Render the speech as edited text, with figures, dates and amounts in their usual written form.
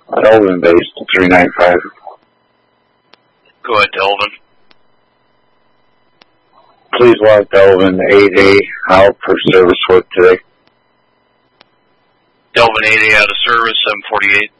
Delvin base 395. Go ahead, Delvin. Please log Delvin 8A out for service work today. Delvin 8A out of service, 748.